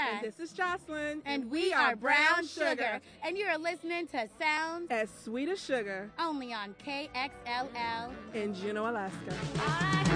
And this is Jocelyn. And we are Brown Sugar. And you're listening to Sounds as Sweet as Sugar. Only on KXLL in Juneau, Alaska.